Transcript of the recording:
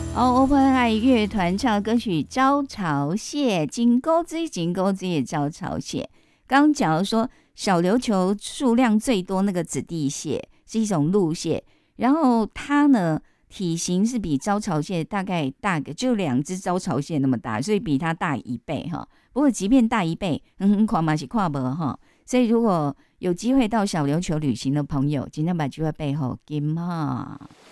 OpenAI 乐团唱的歌曲《招潮蟹》，金钩子也招潮蟹。刚刚讲的说，小琉球数量最多那个紫地蟹是一种陆蟹，然后它呢体型是比招潮蟹大概大个，就2只招潮蟹那么大，所以比它大1倍哈。不过即便大1倍，看嘛是看不哈。所以如果有机会到小琉球旅行的朋友，尽量把机会背后金哈。